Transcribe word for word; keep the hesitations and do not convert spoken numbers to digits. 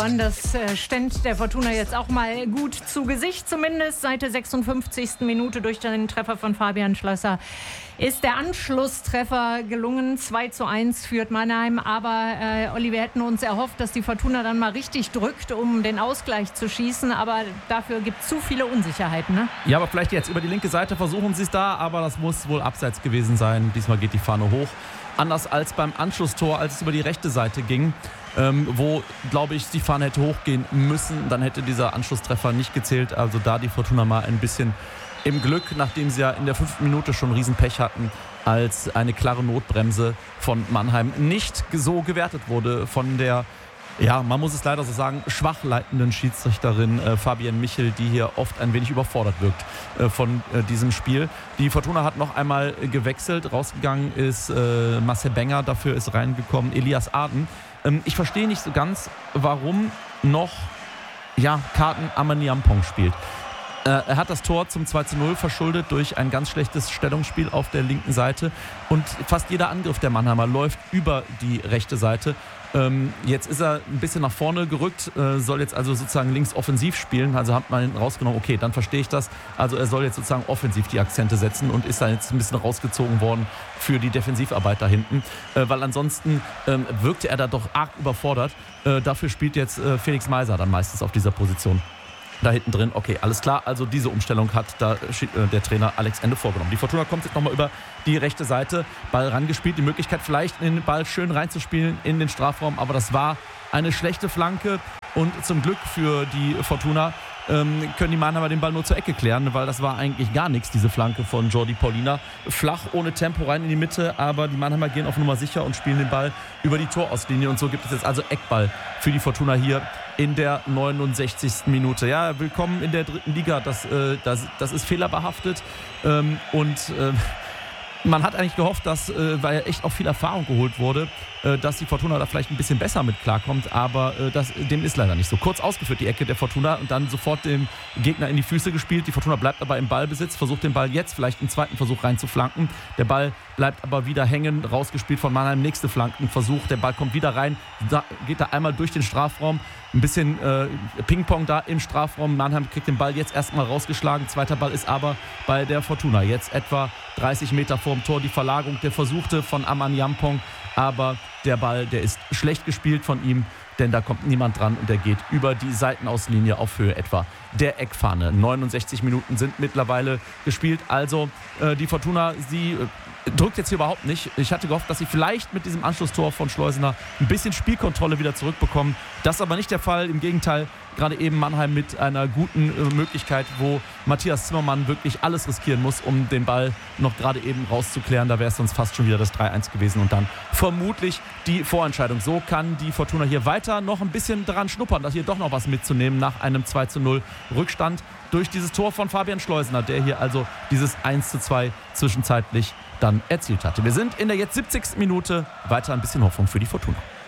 Das ständ der Fortuna jetzt auch mal gut zu Gesicht, zumindest seit der sechsundfünfzigsten Minute durch den Treffer von Fabian Schlösser ist der Anschlusstreffer gelungen. zwei zu eins führt Mannheim, aber äh, Olli, wir hätten uns erhofft, dass die Fortuna dann mal richtig drückt, um den Ausgleich zu schießen, aber dafür gibt es zu viele Unsicherheiten, ne? Ja, aber vielleicht jetzt über die linke Seite versuchen sie es da, aber das muss wohl abseits gewesen sein. Diesmal geht die Fahne hoch. Anders als beim Anschlusstor, als es über die rechte Seite ging, ähm, wo, glaube ich, die Fahne hätte hochgehen müssen. Dann hätte dieser Anschlusstreffer nicht gezählt. Also da die Fortuna mal ein bisschen im Glück, nachdem sie ja in der fünften Minute schon Riesenpech hatten, als eine klare Notbremse von Mannheim nicht so gewertet wurde von der, ja, man muss es leider so sagen, schwach leitenden Schiedsrichterin äh, Fabienne Michel, die hier oft ein wenig überfordert wirkt äh, von äh, diesem Spiel. Die Fortuna hat noch einmal gewechselt. Rausgegangen ist äh, Marcel Benger, dafür ist reingekommen Elias Aden. Ähm, ich verstehe nicht so ganz, warum noch ja, Karten Amaniampong spielt. Äh, er hat das Tor zum zwei zu null verschuldet durch ein ganz schlechtes Stellungsspiel auf der linken Seite. Und fast jeder Angriff der Mannheimer läuft über die rechte Seite. Ähm, jetzt ist er ein bisschen nach vorne gerückt, äh, soll jetzt also sozusagen links offensiv spielen. Also hat man rausgenommen, okay, dann verstehe ich das. Also er soll jetzt sozusagen offensiv die Akzente setzen und ist da jetzt ein bisschen rausgezogen worden für die Defensivarbeit da hinten. Äh, weil ansonsten ähm, wirkte er da doch arg überfordert. Äh, dafür spielt jetzt äh, Felix Meiser dann meistens auf dieser Position. Da hinten drin, okay, alles klar. Also diese Umstellung hat da der Trainer Alex Ende vorgenommen. Die Fortuna kommt jetzt nochmal über die rechte Seite. Ball rangespielt, die Möglichkeit vielleicht in den Ball schön reinzuspielen in den Strafraum. Aber das war eine schlechte Flanke. Und zum Glück für die Fortuna ähm, können die Mannheimer den Ball nur zur Ecke klären, weil das war eigentlich gar nichts, diese Flanke von Jordi Paulina. Flach, ohne Tempo rein in die Mitte, aber die Mannheimer gehen auf Nummer sicher und spielen den Ball über die Torauslinie. Und so gibt es jetzt also Eckball für die Fortuna hier in der neunundsechzigsten Minute. Ja, willkommen in der dritten Liga. Das, äh, das, das ist fehlerbehaftet. Ähm, und äh, man hat eigentlich gehofft, dass, äh, weil echt auch viel Erfahrung geholt wurde, äh, dass die Fortuna da vielleicht ein bisschen besser mit klarkommt. Aber äh, das, dem ist leider nicht so. Kurz ausgeführt die Ecke der Fortuna und dann sofort dem Gegner in die Füße gespielt. Die Fortuna bleibt aber im Ballbesitz, versucht den Ball jetzt vielleicht im zweiten Versuch reinzuflanken. Der Ball bleibt aber wieder hängen, rausgespielt von Mannheim. Nächste Flankenversuch, der Ball kommt wieder rein, da, geht da einmal durch den Strafraum. Ein bisschen äh, Ping-Pong da im Strafraum. Mannheim kriegt den Ball jetzt erstmal rausgeschlagen. Zweiter Ball ist aber bei der Fortuna. Jetzt etwa dreißig Meter vorm Tor. Die Verlagerung der Versuchte von Amaniampong. Aber der Ball, der ist schlecht gespielt von ihm, denn da kommt niemand dran und der geht über die Seitenauslinie auf Höhe etwa der Eckfahne. neunundsechzig Minuten sind mittlerweile gespielt. Also äh, die Fortuna, sie äh, drückt jetzt hier überhaupt nicht. Ich hatte gehofft, dass sie vielleicht mit diesem Anschlusstor von Schleusener ein bisschen Spielkontrolle wieder zurückbekommen. Das ist aber nicht der Fall. Im Gegenteil, gerade eben Mannheim mit einer guten äh, Möglichkeit, wo Matthias Zimmermann wirklich alles riskieren muss, um den Ball noch gerade eben rauszuklären. Da wäre es sonst fast schon wieder das drei eins gewesen und dann vermutlich die Vorentscheidung. So kann die Fortuna hier weiter noch ein bisschen dran schnuppern, dass hier doch noch was mitzunehmen nach einem zwei zu null Rückstand durch dieses Tor von Fabian Schleusener, der hier also dieses eins zu zwei zwischenzeitlich dann erzielt hatte. Wir sind in der jetzt siebzigsten Minute. Weiter ein bisschen Hoffnung für die Fortuna.